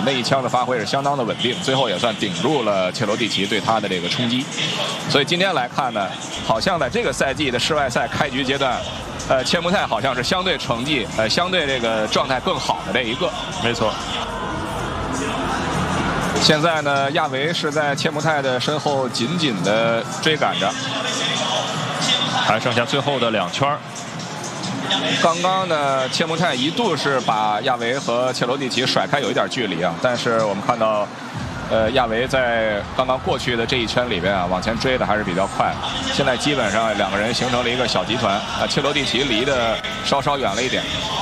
那一枪的发挥是相当的稳定，最后也算顶住了切罗蒂奇对他的这个冲击。所以今天来看呢，好像在这个赛季的世外赛开局阶段，切穆泰好像是相对成绩相对这个状态更好的这一个。 没错。 现在呢，亚维是在切穆泰的身后紧紧的追赶着， 还剩下最后的2圈。 刚刚呢，切穆泰一度是把亚维和切罗蒂奇甩开有一点距离啊，但是我们看到，亚维在刚刚过去的这一圈里边啊，往前追的还是比较快。现在基本上2个人形成了一个小集团啊，切罗蒂奇离得稍稍远了一点。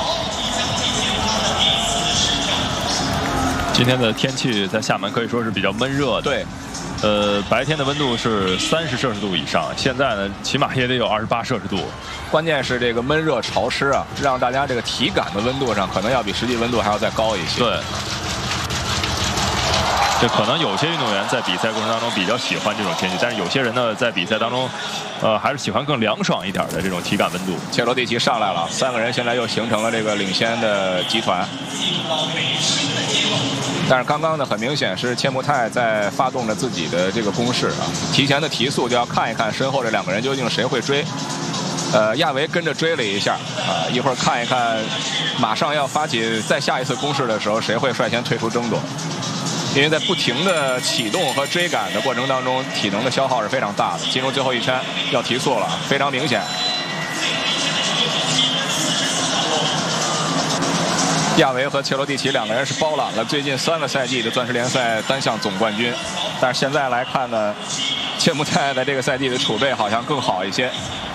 今天的天气在厦门可以说是比较闷热的。 对。 白天的温度是30摄氏度以上，现在呢起码也得有28摄氏度。 关键是这个闷热潮湿啊，让大家这个体感的温度上可能要比实际温度还要再高一些。 对，这可能有些运动员在比赛过程当中比较喜欢这种天气，但是有些人呢在比赛当中，还是喜欢更凉爽一点的这种体感温度。 切罗蒂奇上来了，3个人现在又形成了这个领先的集团。但是刚刚呢，很明显是切穆泰在发动着自己的这个攻势啊，提前的提速就要看一看身后这2个人究竟谁会追。亚维跟着追了一下啊，一会儿看一看，马上要发起再下一次攻势的时候，谁会率先退出争夺？因为在不停的启动和追赶的过程当中，体能的消耗是非常大的。进入最后一圈要提速了，非常明显。亚维和切罗蒂奇2个人是包揽了最近3个赛季的钻石联赛单项总冠军，但是现在来看呢，切穆泰在这个赛季的储备好像更好一些。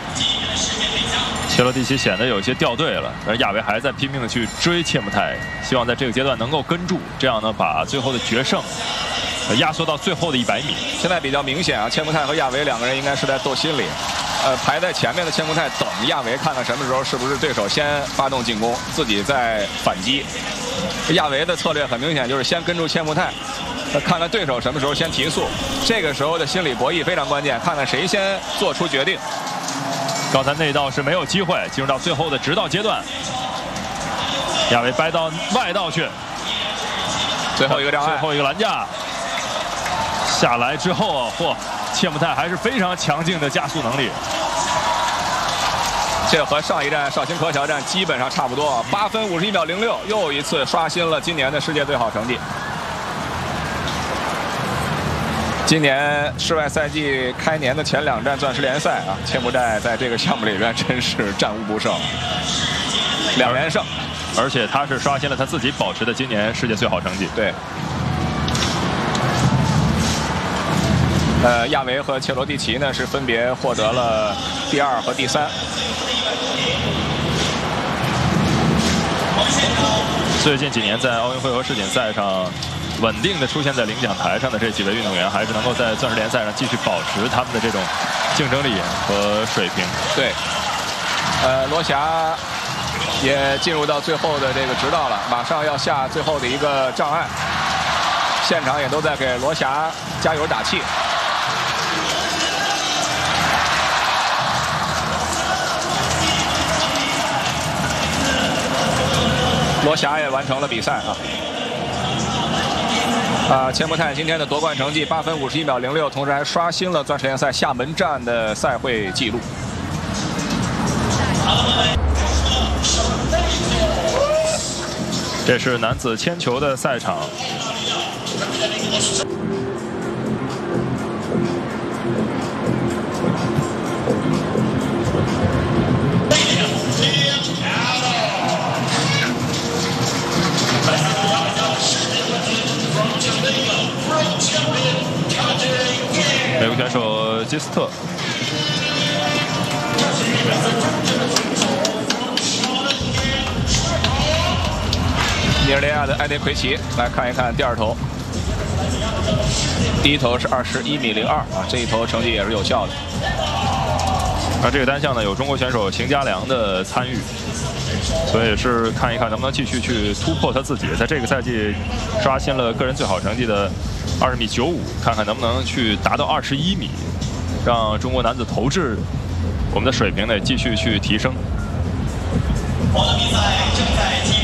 切罗蒂奇显得有些掉队了，而亚维还在拼命的去追切穆泰，希望在这个阶段能够跟住，这样呢把最后的决胜压缩到最后的100米。 现在比较明显啊，切穆泰和亚维2个人应该是在斗心理。排在前面的切穆泰等亚维看看什么时候是不是对手先发动进攻，自己再反击。亚维的策略很明显就是先跟住切穆泰，看看对手什么时候先提速。这个时候的心理博弈非常关键，看看谁先做出决定。 刚才内道是没有机会，进入到最后的直道阶段，亚维掰到外道去， 最后一个障碍， 最后一个栏架下来之后，切穆泰还是非常强劲的加速能力。 这和上一站绍兴柯桥站基本上差不多，8分51秒06，又一次刷新了今年的世界最好成绩。今年世外赛季开年的前2站钻石联赛啊，切穆泰在这个项目里边真是战无不胜，2连胜， 而且他是刷新了他自己保持的今年世界最好成绩。 对。亚维和切罗蒂奇呢是分别获得了第2和第3。 最近几年在奥运会和世锦赛上稳定的出现在领奖台上的这几位运动员，还是能够在钻石联赛上继续保持他们的这种竞争力和水平。 对，罗霞也进入到最后的这个直道了，马上要下最后的一个障碍，现场也都在给罗霞加油打气。罗霞也完成了比赛切穆泰今天的夺冠成绩8分51秒06，同时还刷新了钻石联赛厦门站的赛会纪录。 这是男子铅球的赛场。美国选手基斯特， 尼日利亚的埃德奎奇来看一看第2投，第1投是21米02这一投成绩也是有效的。 而这个单项呢，有中国选手邢家良的参与，所以是看一看能不能继续去突破他自己，在这个赛季刷新了个人最好成绩的20米95，看看能不能去达到21米，让中国男子投掷我们的水平呢继续去提升。我的比赛正在